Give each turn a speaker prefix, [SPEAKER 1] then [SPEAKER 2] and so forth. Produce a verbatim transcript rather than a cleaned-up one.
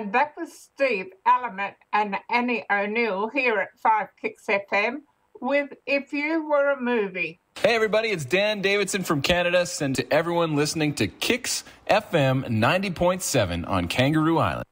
[SPEAKER 1] And that was Steve Alamet and Annie O'Neill here at five Kicks F M with If You Were a Movie.
[SPEAKER 2] Hey everybody, it's Dan Davidson from Canada, and to everyone listening to Kicks F M ninety point seven on Kangaroo Island.